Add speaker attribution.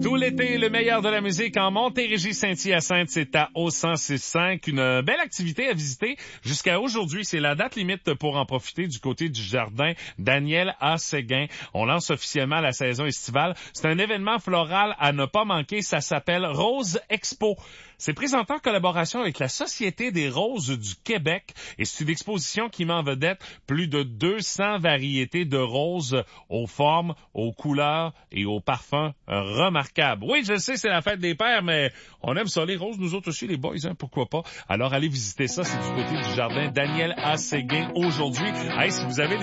Speaker 1: Tout l'été, le meilleur de la musique en Montérégie-Saint-Hyacinthe, c'est à O1065. Une belle activité à visiter. Jusqu'à aujourd'hui, c'est la date limite pour en profiter du côté du jardin Daniel A. Séguin. On lance officiellement la saison estivale. C'est un événement floral à ne pas manquer. Ça s'appelle Rose Expo. C'est présenté en collaboration avec la Société des Roses du Québec et c'est une exposition qui met en vedette plus de 200 variétés de roses aux formes, aux couleurs et aux parfums remarquables. Oui, je sais, c'est la fête des pères, mais on aime ça les roses, nous autres aussi les boys, hein, pourquoi pas. Alors allez visiter ça, c'est du côté du jardin Daniel A. Séguin aujourd'hui. Hey, si vous avez